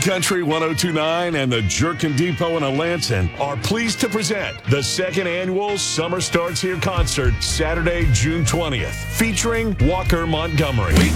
Country 102.9 and the Jerkin Depot in Alanson are pleased to present the second annual Summer Starts Here concert Saturday, June 20th, featuring Walker Montgomery.